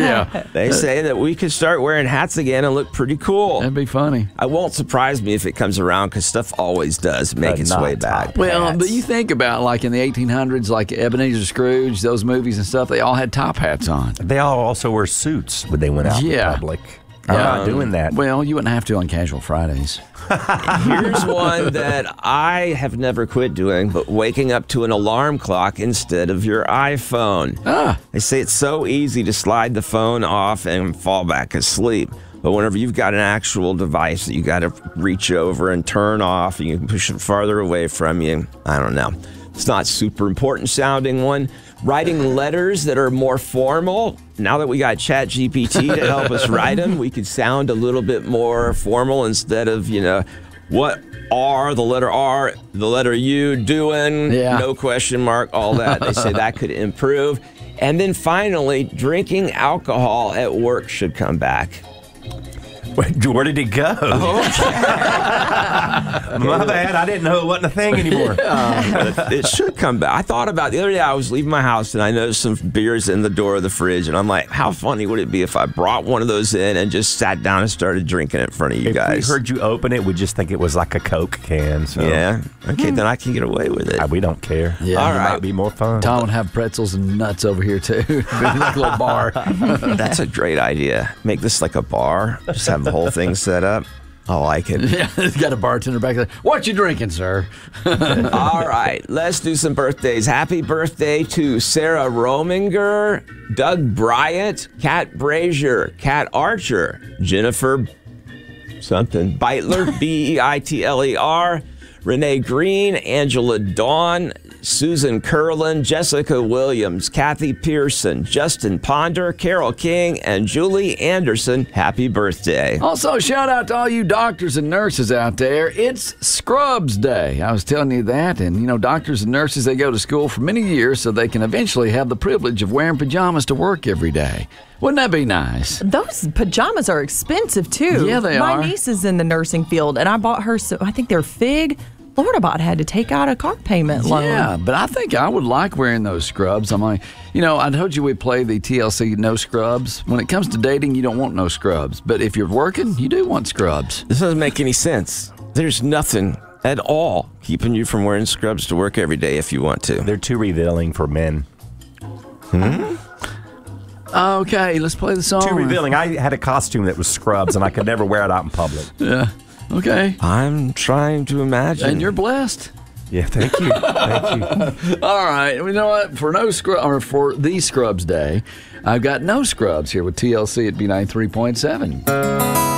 Yeah. They say that we could start wearing hats again and look pretty cool. That'd be funny. It won't surprise me if it comes around because stuff always does make its way back. Well, but you think about like in the 1800s, like Ebenezer Scrooge, those movies and stuff, they all had top hats on. They all also wear suits when they went out in public. I'm not doing that. Well, you wouldn't have to on Casual Fridays. Here's one that I have never quit doing, but waking up to an alarm clock instead of your iPhone. They say it's so easy to slide the phone off and fall back asleep. But whenever you've got an actual device that you got to reach over and turn off, and you can push it farther away from you, I don't know. It's not super important sounding one. Writing letters that are more formal. Now that we got ChatGPT to help us write them, we could sound a little bit more formal instead of, what are the letter R, the letter U doing? Yeah. No question mark, all that. They say that could improve. And then finally, drinking alcohol at work should come back. Where did it go? My bad. I didn't know it wasn't a thing anymore. It should come back. I thought about the other day I was leaving my house and I noticed some beers in the door of the fridge. And I'm like, how funny would it be if I brought one of those in and just sat down and started drinking it in front of you guys? If we heard you open it, we'd just think it was like a Coke can. So. Yeah. Okay, then I can get away with it. We don't care. Yeah. All It right. might be more fun. Tom would have pretzels and nuts over here, too. Be like a little bar. That's a great idea. Make this like a bar. Just have the whole thing set up. I like it. Yeah, he's got a bartender back there. What you drinking, sir? All right, let's do some birthdays. Happy birthday to Sarah Rominger, Doug Bryant, Kat Brazier, Kat Archer, Jennifer something, Beitler, Beitler, Renee Green, Angela Dawn, Susan Curlin, Jessica Williams, Kathy Pearson, Justin Ponder, Carol King, and Julie Anderson. Happy birthday. Also, shout out to all you doctors and nurses out there. It's Scrubs Day. I was telling you that. And, doctors and nurses, they go to school for many years so they can eventually have the privilege of wearing pajamas to work every day. Wouldn't that be nice? Those pajamas are expensive, too. Yeah, they are. My are. niece is in the nursing field, and I bought her, I think they're Fig. Florida had to take out a car payment loan. Yeah, but I think I would like wearing those scrubs. I'm like, I told you we'd play the TLC no scrubs. When it comes to dating, you don't want no scrubs. But if you're working, you do want scrubs. This doesn't make any sense. There's nothing at all keeping you from wearing scrubs to work every day if you want to. They're too revealing for men. Okay, let's play the song. Too revealing. I had a costume that was scrubs, and I could never wear it out in public. Yeah. Okay. I'm trying to imagine. And you're blessed. Yeah, thank you. Thank you. All right. You know what? For the Scrubs Day, I've got no scrubs here with TLC at B93.7.